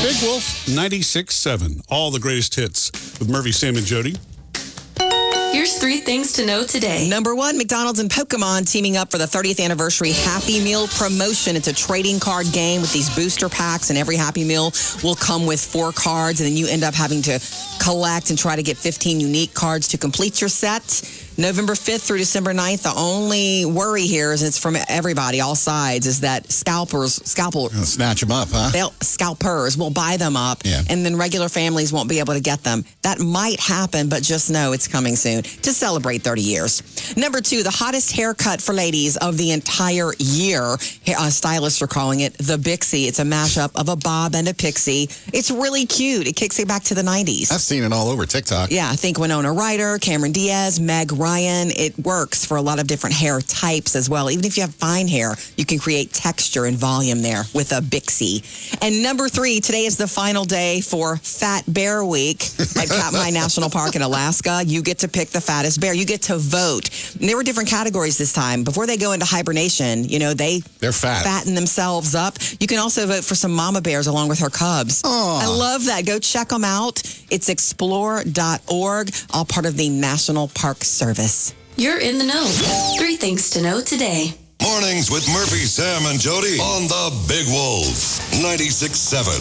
Big Wolf 96.7. All the greatest hits with Murphy, Sam, and Jody. Here's 3 things to know today. Number 1, McDonald's and Pokemon teaming up for the 30th anniversary Happy Meal promotion. It's a trading card game with these booster packs, and every Happy Meal will come with 4 cards, and then you end up having to collect and try to get 15 unique cards to complete your set. November 5th through December 9th, the only worry here is it's from everybody, all sides, is that scalpers snatch them up, huh? Scalpers will buy them up, and then regular families won't be able to get them. That might happen, but just know it's coming soon to celebrate 30 years. Number 2, the hottest haircut for ladies of the entire year. Stylists are calling it the Bixie. It's a mashup of a bob and a pixie. It's really cute. It kicks it back to the 90s. I've seen it all over TikTok. Yeah, I think Winona Ryder, Cameron Diaz, Meg Ryan. It works for a lot of different hair types as well. Even if you have fine hair, you can create texture and volume there with a Bixie. And number 3, today is the final day for Fat Bear Week at Katmai National Park in Alaska. You get to pick the fattest bear. You get to vote. And there were different categories this time. Before they go into hibernation, they're fat. Fatten themselves up. You can also vote for some mama bears along with her cubs. Aww. I love that. Go check them out. It's explore.org, all part of the National Park Service. You're in the know. 3 things to know today. Mornings with Murphy, Sam, and Jody on the Big Wolf 96.7.